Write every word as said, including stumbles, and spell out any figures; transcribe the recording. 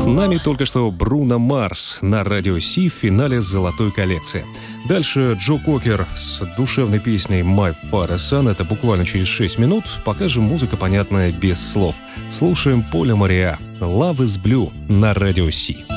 С нами только что Бруно Марс на Радио Си в финале «Золотой коллекции». Дальше Джо Кокер с душевной песней «My Father's Son». Это буквально через шесть минут. Пока же музыка понятная без слов. Слушаем Поля Мориа «Love is Blue» на Радио Си.